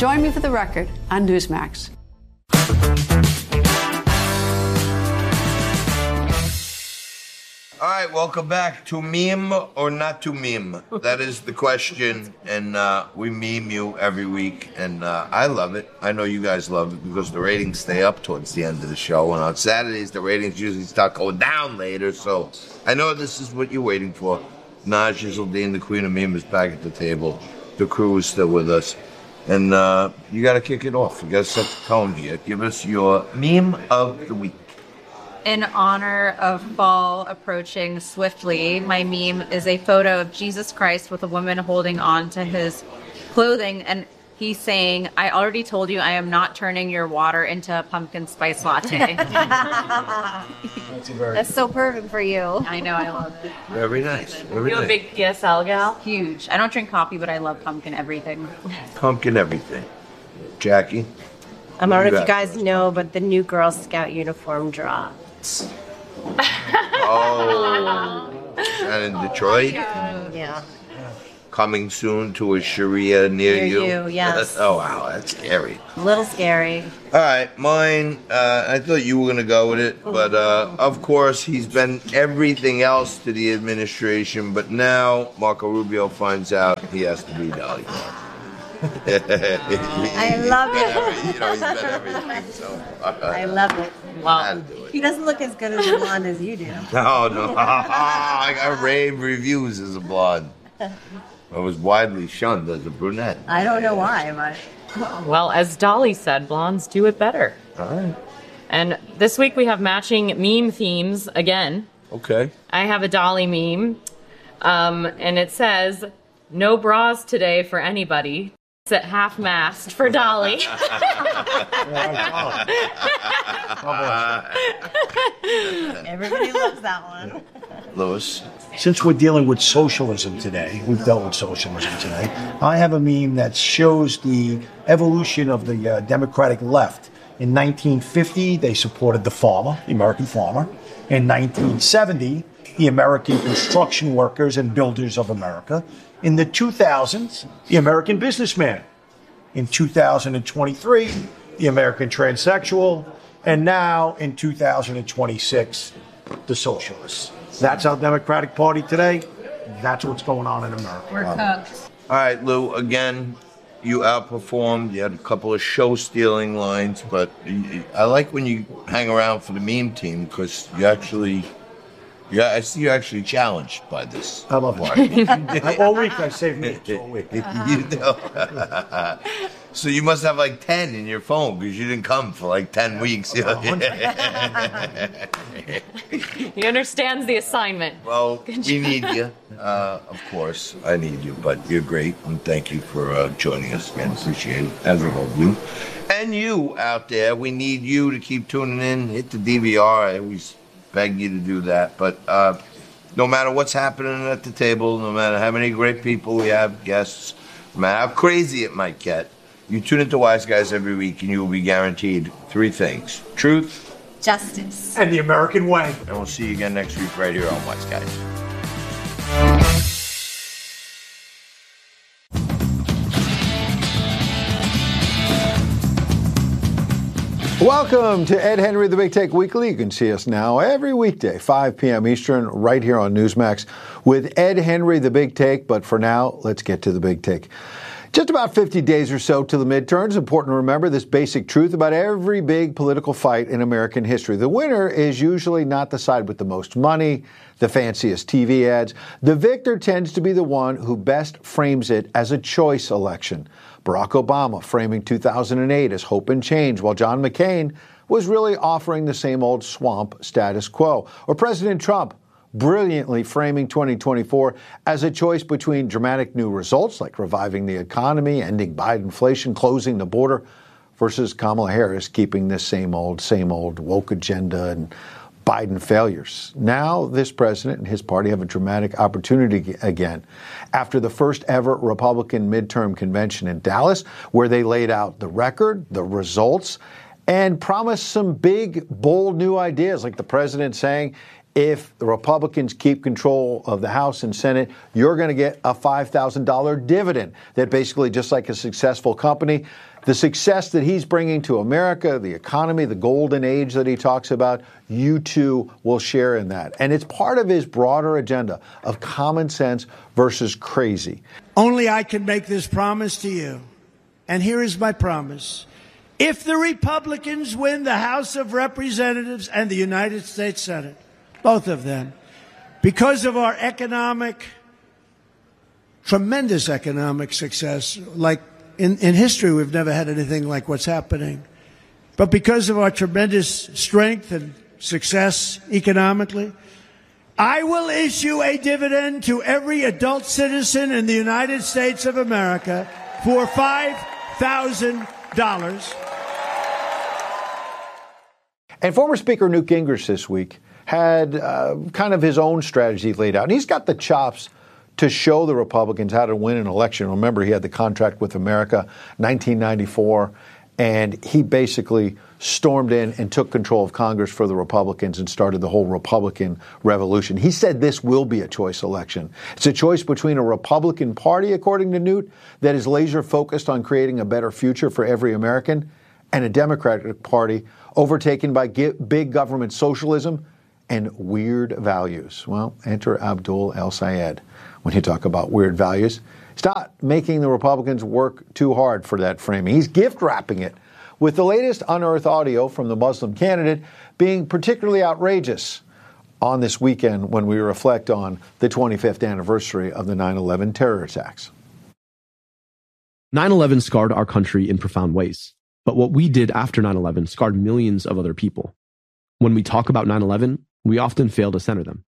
Join me for the record on Newsmax. All right, welcome back. To meme or not to meme? That is the question, and we meme you every week, and I love it. I know you guys love it because the ratings stay up towards the end of the show, and on Saturdays the ratings usually start going down later, so I know this is what you're waiting for. Naj Isildeen, the queen of meme, is back at the table. The crew is still with us, and you got to kick it off. You got to set the tone here. Give us your meme of the week. In honor of fall approaching swiftly, my meme is a photo of Jesus Christ with a woman holding on to his clothing, and he's saying, "I already told you I am not turning your water into a pumpkin spice latte." That's so perfect for you. I know, I love it. Very nice. Very You a nice. big PSL gal? Huge. I don't drink coffee, but I love pumpkin everything. Pumpkin everything. Jackie? I don't know if got you guys know, but the new Girl Scout uniform dropped. Oh. And in Detroit? Yeah. Coming soon to a Sharia near you? Near you, yes. Oh, wow, that's scary. A little scary. All right, mine, I thought you were going to go with it, but of course he's been everything else to the administration, but now Marco Rubio finds out he has to be Dolly. I love it. He's been everything, so. I love it. Wow. Do it. He doesn't look as good as a blonde as you do. No. I got rave reviews as a blonde. I was widely shunned as a brunette. I don't know why, but... Well, as Dolly said, blondes do it better. All right. And this week we have matching meme themes again. Okay. I have a Dolly meme, and it says, "No bras today for anybody. It's at half-mast for Dolly." Everybody loves that one. Lewis. Since we're dealing with socialism today, we've dealt with socialism today, I have a meme that shows the evolution of the Democratic left. In 1950, they supported the farmer, the American farmer. In 1970, the American construction workers and builders of America. In the 2000s, the American businessman. In 2023, the American transsexual. And now, in 2026, the socialists. That's our Democratic Party today. That's what's going on in America. We're cooked. All right, Lou, again, you outperformed. You had a couple of show-stealing lines, but I like when you hang around for the meme team because I see you actually challenged by this. I love it. All week I save memes. All week. You know. So you must have like 10 in your phone because you didn't come for like 10 weeks. He understands the assignment. Well, we need you. Of course, I need you, but you're great, and thank you for joining us again. Appreciate it, as of all you. And you out there, we need you to keep tuning in. Hit the DVR. I always beg you to do that. But no matter what's happening at the table, no matter how many great people we have, guests, no matter how crazy it might get, you tune into Wise Guys every week, and you will be guaranteed 3 things. Truth. Justice. And the American way. And we'll see you again next week right here on Wise Guys. Welcome to Ed Henry, The Big Take Weekly. You can see us now every weekday, 5 p.m. Eastern, right here on Newsmax with Ed Henry, The Big Take. But for now, let's get to the big take. Just about 50 days or so to the midterms. It's important to remember this basic truth about every big political fight in American history. The winner is usually not the side with the most money, the fanciest TV ads. The victor tends to be the one who best frames it as a choice election. Barack Obama framing 2008 as hope and change, while John McCain was really offering the same old swamp status quo. Or President Trump brilliantly framing 2024 as a choice between dramatic new results like reviving the economy, ending Bidenflation, closing the border, versus Kamala Harris keeping this same old woke agenda and Biden failures. Now this president and his party have a dramatic opportunity again after the first ever Republican midterm convention in Dallas, where they laid out the record, the results, and promised some big, bold new ideas, like the president saying if the Republicans keep control of the House and Senate, you're going to get a $5,000 dividend that basically, just like a successful company, the success that he's bringing to America, the economy, the golden age that he talks about, you too will share in that. And it's part of his broader agenda of common sense versus crazy. Only I can make this promise to you. And here is my promise. If the Republicans win the House of Representatives and the United States Senate, both of them, because of our tremendous economic success, like in history, we've never had anything like what's happening. But because of our tremendous strength and success economically, I will issue a dividend to every adult citizen in the United States of America for $5,000. And former Speaker Newt Gingrich this week had kind of his own strategy laid out. And he's got the chops to show the Republicans how to win an election. Remember, he had the contract with America, 1994, and he basically stormed in and took control of Congress for the Republicans and started the whole Republican revolution. He said this will be a choice election. It's a choice between a Republican Party, according to Newt, that is laser focused on creating a better future for every American, and a Democratic Party overtaken by big government socialism and weird values. Well, enter Abdul El-Sayed. When you talk about weird values, he's not making the Republicans work too hard for that framing. He's gift wrapping it, with the latest unearthed audio from the Muslim candidate being particularly outrageous on this weekend when we reflect on the 25th anniversary of the 9/11 terror attacks. 9/11 scarred our country in profound ways. But what we did after 9/11 scarred millions of other people. When we talk about 9/11, we often fail to center them.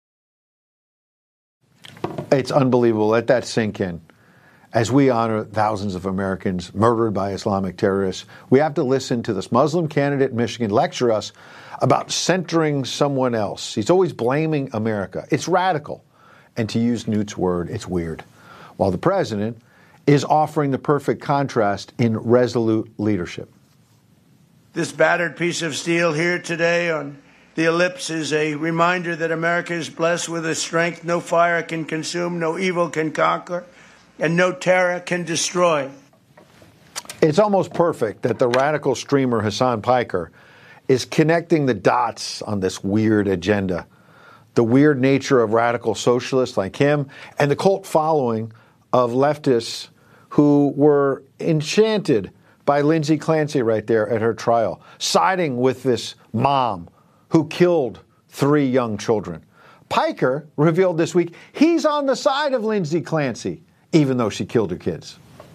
It's unbelievable. Let that sink in. As we honor thousands of Americans murdered by Islamic terrorists, we have to listen to this Muslim candidate in Michigan lecture us about centering someone else. He's always blaming America. It's radical. And to use Newt's word, it's weird. While the president is offering the perfect contrast in resolute leadership. This battered piece of steel here today on the ellipse is a reminder that America is blessed with a strength no fire can consume, no evil can conquer, and no terror can destroy. It's almost perfect that the radical streamer Hassan Piker is connecting the dots on this weird agenda. The weird nature of radical socialists like him and the cult following of leftists who were enchanted by Lindsay Clancy right there at her trial, siding with this mom who killed 3 young children. Piker revealed this week he's on the side of Lindsay Clancy, even though she killed her kids.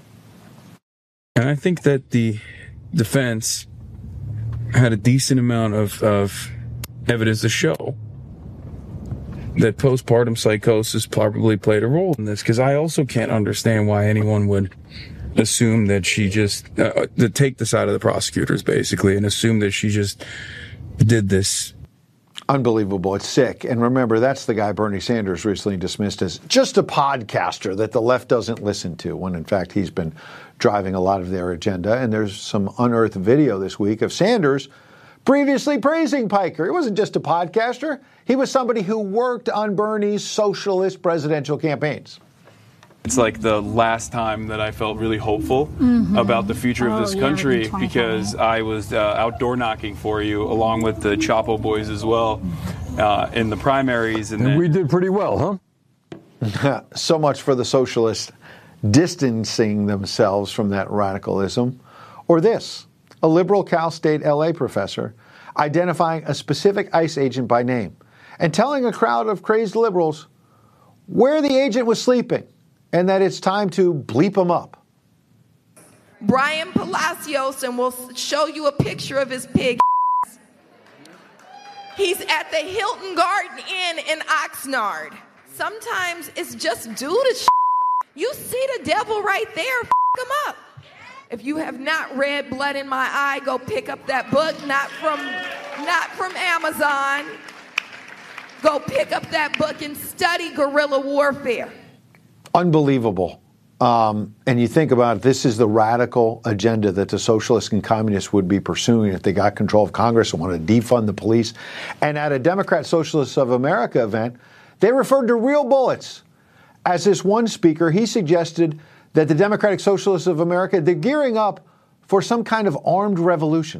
And I think that the defense had a decent amount of evidence to show that postpartum psychosis probably played a role in this, because I also can't understand why anyone would assume that she just to take the side of the prosecutors basically and assume that she just did this. Unbelievable. It's sick. And remember, that's the guy Bernie Sanders recently dismissed as just a podcaster that the left doesn't listen to, when in fact he's been driving a lot of their agenda. And there's some unearthed video this week of Sanders previously praising Piker. He wasn't just a podcaster. He was somebody who worked on Bernie's socialist presidential campaigns. It's like the last time that I felt really hopeful about the future of this country, because I was outdoor knocking for you along with the Chapo boys as well in the primaries. And we did pretty well, huh? So much for the socialists distancing themselves from that radicalism. Or this, a liberal Cal State LA professor identifying a specific ICE agent by name and telling a crowd of crazed liberals where the agent was sleeping, and that it's time to bleep him up. Brian Palacios, and we'll show you a picture of his pig. He's at the Hilton Garden Inn in Oxnard. Sometimes it's just due to You see the devil right there, him up. If you have not read Blood in My Eye, go pick up that book, not from Amazon. Go pick up that book and study guerrilla warfare. Unbelievable. And you think about it, this is the radical agenda that the socialists and communists would be pursuing if they got control of Congress and wanted to defund the police. And at a Democrat Socialists of America event, they referred to real bullets. As this one speaker, he suggested that the Democratic Socialists of America, they're gearing up for some kind of armed revolution.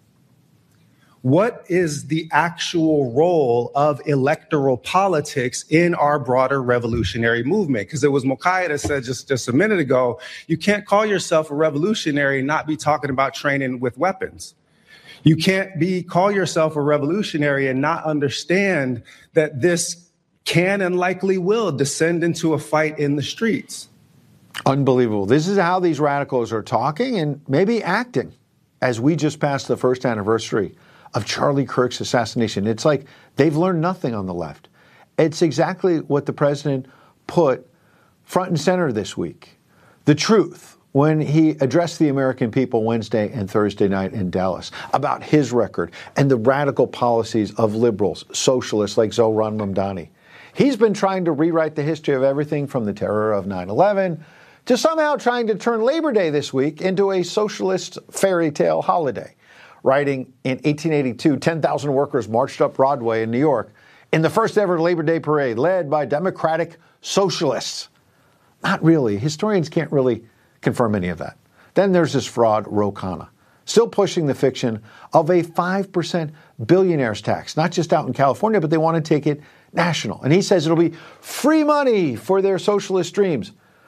What is the actual role of electoral politics in our broader revolutionary movement? Because it was Mokai that said just a minute ago, you can't call yourself a revolutionary and not be talking about training with weapons. You can't call yourself a revolutionary and not understand that this can and likely will descend into a fight in the streets. Unbelievable. This is how these radicals are talking and maybe acting as we just passed the first anniversary of Charlie Kirk's assassination. It's like they've learned nothing on the left. It's exactly what the president put front and center this week. The truth, when he addressed the American people Wednesday and Thursday night in Dallas about his record and the radical policies of liberals, socialists like Zohran Mamdani. He's been trying to rewrite the history of everything from the terror of 9/11 to somehow trying to turn Labor Day this week into a socialist fairy tale holiday. Writing in 1882, 10,000 workers marched up Broadway in New York in the first ever Labor Day parade led by Democratic socialists. Not really. Historians can't really confirm any of that. Then there's this fraud, Ro Khanna, still pushing the fiction of a 5% billionaires tax, not just out in California, but they want to take it national. And he says it'll be free money for their socialist dreams.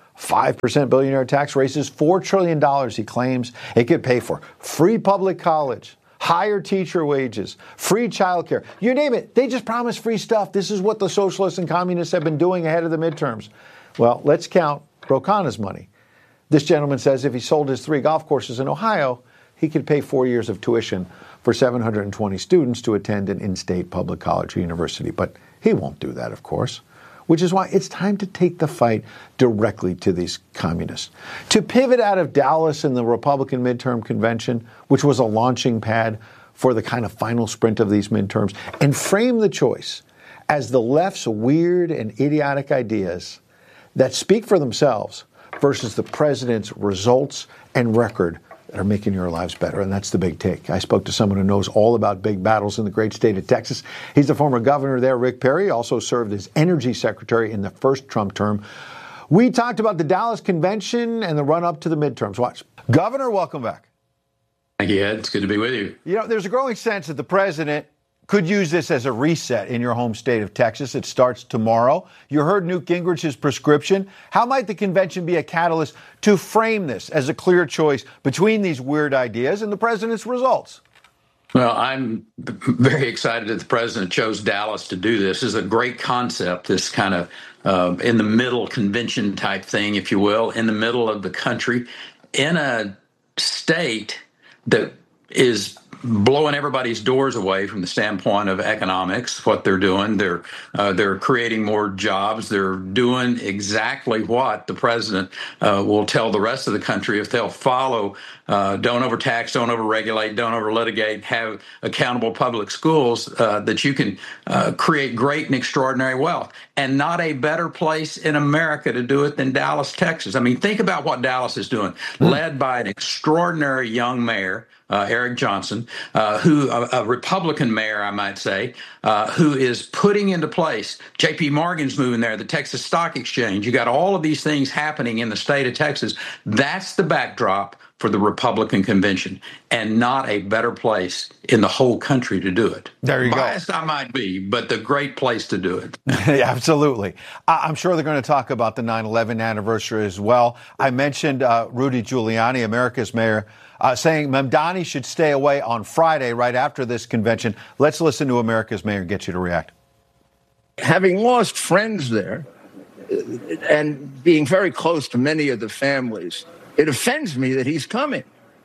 5% billionaire tax raises $4 trillion, he claims. It could pay for free public college, higher teacher wages, free childcare. You name it. They just promise free stuff. This is what the socialists and communists have been doing ahead of the midterms. Well, let's count Ro Khanna's money. This gentleman says if he sold his 3 golf courses in Ohio, he could pay 4 years of tuition for 720 students to attend an in-state public college or university. But he won't do that, of course. Which is why it's time to take the fight directly to these communists. To pivot out of Dallas and the Republican midterm convention, which was a launching pad for the kind of final sprint of these midterms, and frame the choice as the left's weird and idiotic ideas that speak for themselves versus the president's results and record that are making your lives better. And that's the big take. I spoke to someone who knows all about big battles in the great state of Texas. He's the former governor there, Rick Perry, also served as energy secretary in the first Trump term. We talked about the Dallas convention and the run-up to the midterms. Watch. Governor, welcome back. Thank you, Ed. It's good to be with you. You know, there's a growing sense that the president could use this as a reset in your home state of Texas. It starts tomorrow. You heard Newt Gingrich's prescription. How might the convention be a catalyst to frame this as a clear choice between these weird ideas and the president's results? Well, I'm very excited that the president chose Dallas to do this. This is a great concept, this kind of in the middle convention type thing, if you will, in the middle of the country, in a state that is blowing everybody's doors away from the standpoint of economics. What they're doing, they're creating more jobs. They're doing exactly what the president will tell the rest of the country if they'll follow. Don't overtax, don't overregulate, don't overlitigate, have accountable public schools, that you can create great and extraordinary wealth. And not a better place in America to do it than Dallas, Texas. I mean, think about what Dallas is doing, led by an extraordinary young mayor, Eric Johnson, who a Republican mayor, I might say, who is putting into place. J.P. Morgan's moving there, the Texas Stock Exchange. You got all of these things happening in the state of Texas. That's the backdrop for the Republican convention, and not a better place in the whole country to do it. There you Biased I might be, but the great place to do it. Absolutely. I'm sure they're going to talk about the 9/11 anniversary as well. I mentioned Rudy Giuliani, America's mayor, saying Mamdani should stay away on Friday right after this convention. Let's listen to America's mayor and get you to react. Having lost friends there and being very close to many of the families, it offends me that he's coming.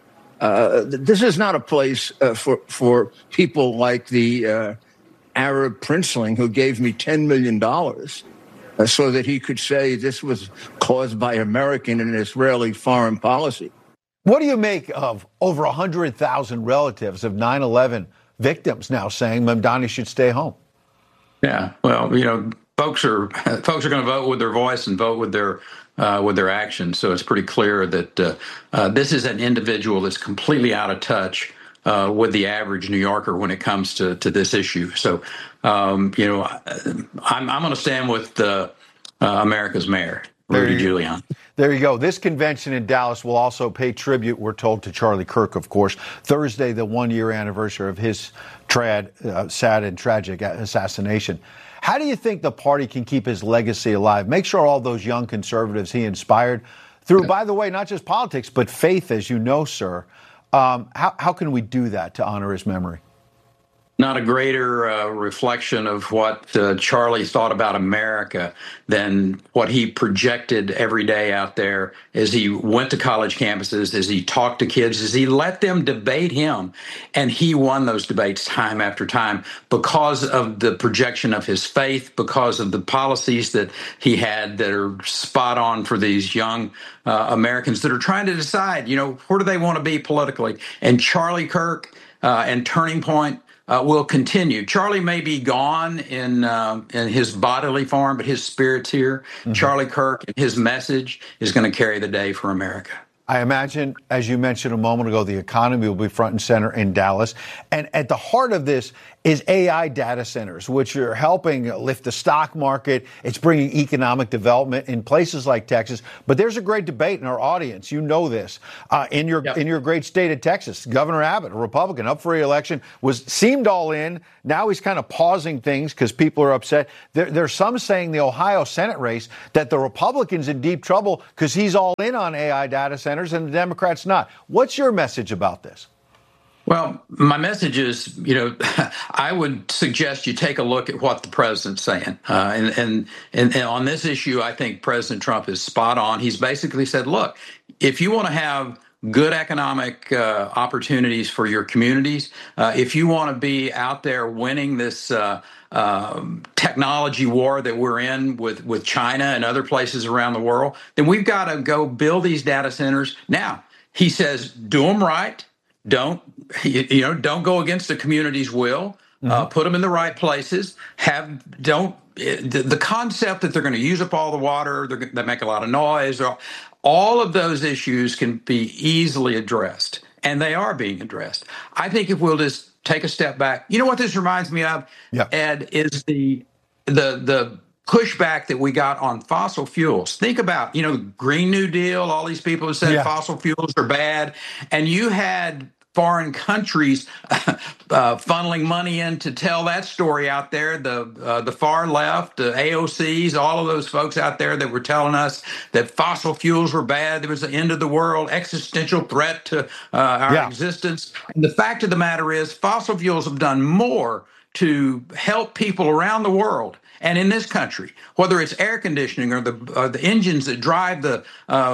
This is not a place for people like the Arab princeling who gave me $10 million so that he could say this was caused by American and Israeli foreign policy. What do you make of over 100,000 relatives of 9/11 victims now saying Mamdani should stay home? Yeah, well, you know, folks are going to vote with their voice and vote with their with their actions. So it's pretty clear that this is an individual that's completely out of touch with the average New Yorker when it comes to this issue. So, I'm going to stand with America's mayor, Rudy Giuliani. There you go. This convention in Dallas will also pay tribute, we're told, to Charlie Kirk, of course. Thursday, the one-year anniversary of his sad and tragic assassination. How do you think the party can keep his legacy alive? Make sure all those young conservatives he inspired through, by the way, not just politics, but faith, as you know, sir. How can we do that to honor his memory? Not a greater reflection of what Charlie thought about America than what he projected every day out there as he went to college campuses, as he talked to kids, as he let them debate him. And he won those debates time after time because of the projection of his faith, because of the policies that he had that are spot on for these young Americans that are trying to decide, where do they want to be politically? And Charlie Kirk and Turning Point will continue. Charlie may be gone in his bodily form, but his spirit's here. Mm-hmm. Charlie Kirk and his message is going to carry the day for America. I imagine, as you mentioned a moment ago, the economy will be front and center in Dallas. And at the heart of this is AI data centers, which are helping lift the stock market. It's bringing economic development in places like Texas. But there's a great debate in our audience. You know this. In your great state of Texas, Governor Abbott, a Republican, up for re-election, seemed all in. Now he's kind of pausing things because people are upset. There's some saying the Ohio Senate race that the Republicans in deep trouble because he's all in on AI data centers and the Democrats not. What's your message about this? Well, my message is, I would suggest you take a look at what the president's saying. And on this issue, I think President Trump is spot on. He's basically said, look, if you want to have good economic opportunities for your communities, if you want to be out there winning this technology war that we're in with China and other places around the world, then we've got to go build these data centers. Now, he says, do them right. Don't go against the community's will. Put them in the right places. The concept that they're going to use up all the water, they make a lot of noise. All of those issues can be easily addressed, and they are being addressed. I think if we'll just take a step back, you know what this reminds me of, Ed, is the pushback that we got on fossil fuels. Think about, Green New Deal, all these people who said fossil fuels are bad, and you had foreign countries funneling money in to tell that story out there, the far left, the AOCs, all of those folks out there that were telling us that fossil fuels were bad, there was the end of the world, existential threat to our existence. And the fact of the matter is fossil fuels have done more to help people around the world and in this country, whether it's air conditioning or the engines that drive the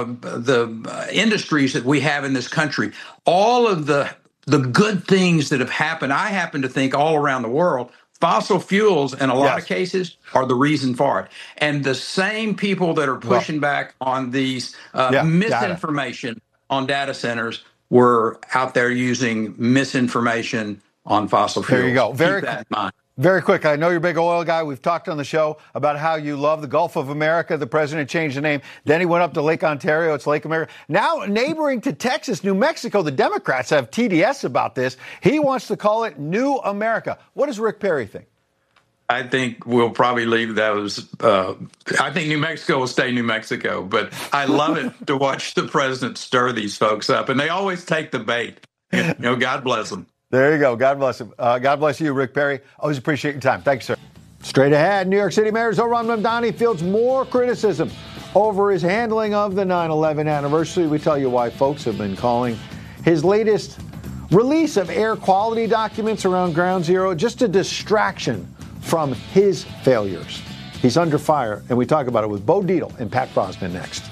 industries that we have in this country, all of the good things that have happened, I happen to think all around the world, fossil fuels in a lot of cases are the reason for it. And the same people that are pushing back on these misinformation on data centers were out there using misinformation on fossil fuels. There you go. Keep that in mind. Very quick, I know you're a big oil guy. We've talked on the show about how you love the Gulf of America. The president changed the name. Then he went up to Lake Ontario. It's Lake America. Now, neighboring to Texas, New Mexico, the Democrats have TDS about this. He wants to call it New America. What does Rick Perry think? I think we'll probably leave those. I think New Mexico will stay New Mexico. But I love it to watch the president stir these folks up. And they always take the bait. God bless them. There you go. God bless him. God bless you, Rick Perry. Always appreciate your time. Thanks, sir. Straight ahead, New York City Mayor Zohran Mamdani fields more criticism over his handling of the 9/11 anniversary. We tell you why folks have been calling his latest release of air quality documents around Ground Zero just a distraction from his failures. He's under fire, and we talk about it with Bo Dietl and Pat Brosnan next.